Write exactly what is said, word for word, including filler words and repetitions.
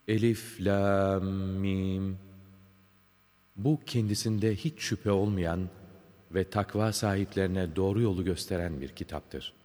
Elif, Lam, Mim. Bu kendisinde hiç şüphe olmayan ve takva sahiplerine doğru yolu gösteren bir kitaptır.